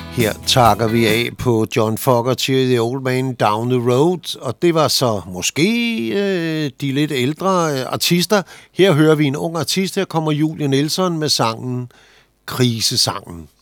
Her takker vi af på John Fogerty, The Old Man Down the Road, og det var så måske de lidt ældre artister. Her hører vi en ung artist, her kommer Julie Nelson med sangen Krisesangen.